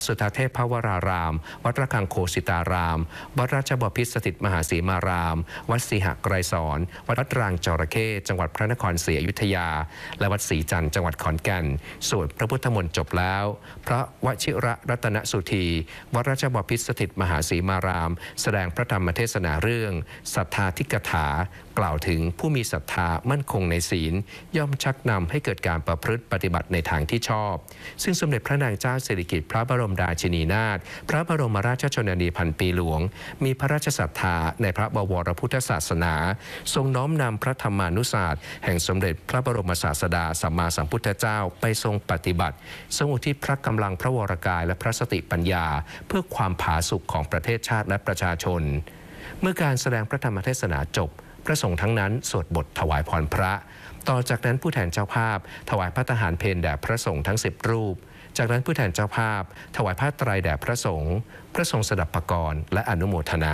สุทธาเทพวรารามวัดระฆังโคสิตารามวัดราชบพิตรสถิตมหาสีมารามวัดศรีหไกรสอนวัดรางจระเข้จังหวัดพระนครศรีอยุธยาและวัดศรีจันทร์จังหวัดขอนแก่นสวดพระพุทธมนต์จบแล้วพระวชิระรัตนสุธีวัดราชบพิตรสถิตมหาสีมารามแสดงพระธรรมเทศนาเรื่องศรัทธาธิกถากล่าวถึงผู้มีศรัทธามั่นคงในศีลย่อมชักนำให้เกิดการประพฤติปฏิบัติในทางที่ชอบซึ่งสมเด็จพระนางเจ้าสิริกิติ์พระบรมราชินีนาถพระบรมราชชนนีพันปีหลวงมีพระราชศรัทธาในพระบวรพุทธศาสนาทรงน้อมนำพระธรรมานุศาสตร์แห่งสมเด็จพระบรมศาสดาสัมมาสัมพุทธเจ้าไปทรงปฏิบัติทรงอุทิศพระกำลังพระวรกายและพระสติปัญญาเพื่อความผาสุกของประเทศชาติและประชาชนเมื่อการแสดงพระธรรมเทศนาจบพระสงฆ์ทั้งนั้นสวดบทถวายพรพระต่อจากนั้นผู้แทนเจ้าภาพถวายพระทหารเพลแด่พระสงฆ์ทั้ง10รูปจากนั้นผู้แทนเจ้าภาพถวายผ้าไตรแด่พระสงฆ์พระสงฆ์สดับปกรณ์และอนุโมทนา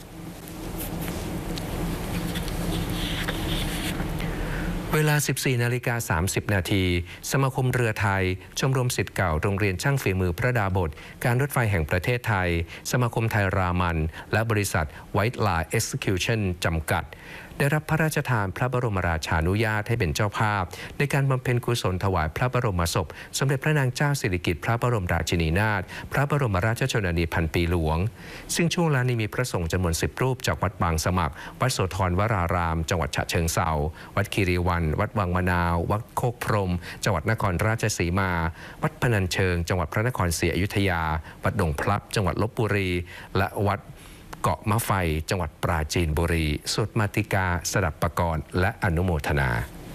เวลา 14:30 นาทีสมาคมเรือไทยชมรมศิษย์เก่าโรงเรียนช่างฝีมือพระดาบสการรถไฟแห่งประเทศไทยสมาคมไทยรามันและบริษัท White Line Execution จำกัดได้รับพระราชทานพระบรมราชานุญาตให้เป็นเจ้าภาพในการบำเพ็ญกุศลถวายพระบรมศพสมเด็จพระนางเจ้าสิริกิติ์พระบรมราชินีนาถพระบรมราชชนนีพันปีหลวงซึ่งช่วงเวลานี้มีพระสงฆ์จำนวน10รูปจากวัดบางสมัครวัดโสธรวรารามจังหวัดฉะเชิงเทราวัดคีรีวันวัดวังมะนาววัดโคกพรหมจังหวัดนครราชสีมาวัดพนัญเชิงจังหวัดพระนครศรีอยุธยาวัดดงพลับจังหวัดลพบุรีและวัดเกาะมะไฟจังหวัดปราจีนบุรีสวดมาติกาสดับปกรณ์และอนุโมทนา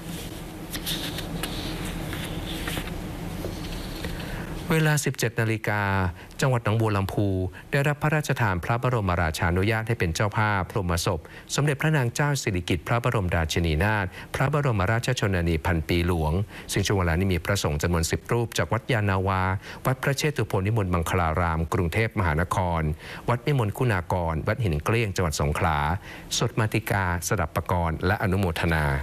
เวลา 17 นาฬิกาจังหวัดหนองบัวลำพูได้รับพระราชทานพระบรมราชานุญาตให้เป็นเจ้าภาพพระบรมศพสมเด็จพระนางเจ้าสิริกิติ์พระบรมราชินีนาถพระบรมราชชนนีพันปีหลวงซึ่งช่วงเวลานี้มีพระสงฆ์จำนวน10รูปจากวัดยานาวาวัดพระเชตุพนนิมนต์มังคลารามกรุงเทพมหานครวัดนิมนต์คุณากรวัดหินเกลี้ยงจังหวัดสงขลาสวดมาติกาสดับปกรณ์และอนุโมทนา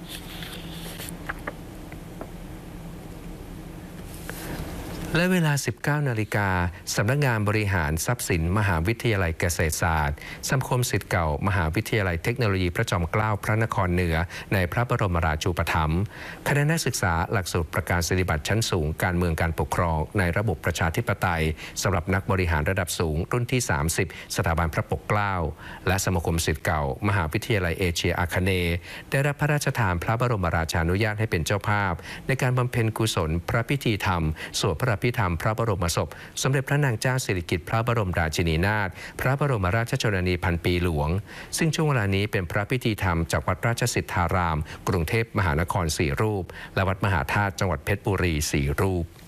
และเวลา 19 นาฬิกาสำนักงานบริหารทรัพย์สินมหาวิทยาลัยเกษตรศาสตร์สมาคมศิษย์เก่ามหาวิทยาลัยเทคโนโลยีพระจอมเกล้าพระนครเหนือในพระบรมราชูปถัมภ์คณะนักศึกษาหลักสูตรประกาศนียบัตรชั้นสูงการเมืองการปกครองในระบบประชาธิปไตยสำหรับนักบริหารระดับสูงรุ่นที่ 30 สถาบันพระปกเกล้าและสมาคมศิษย์เก่ามหาวิทยาลัยเอเชียอาคเนย์ได้รับพระราชทานพระบรมราชานุญาตให้เป็นเจ้าภาพในการบำเพ็ญกุศลพระพิธีธรรมสวดพระอภิธรรมพระบรมศพสมเด็จพระนางเจ้าสิริกิติ์พระบรมราชินีนาถพระบรมราชชนนีพันปีหลวงซึ่งช่วงเวลานี้เป็นพระพิธีธรรมจากวัดราชสิทธารามกรุงเทพมหานคร4รูปและวัดมหาธาตุจังหวัดเพชรบุรี4รูป